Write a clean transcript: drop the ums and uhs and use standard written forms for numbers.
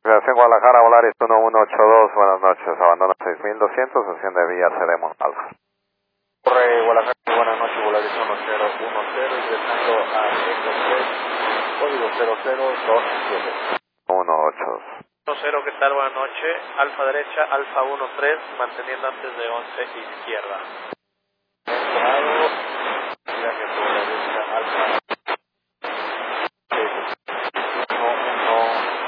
Confirmación Guadalajara, Volaris 1182, buenas noches, abandono 6200, asciende de vía Cedemon Alfa. Corre Guadalajara, buenas noches, Volaris 1010, ingresando a Eco 3, código 00227. 182. 10, ¿qué tal? Buenas noches, Alfa derecha, Alfa 13, manteniendo antes de 11 izquierda.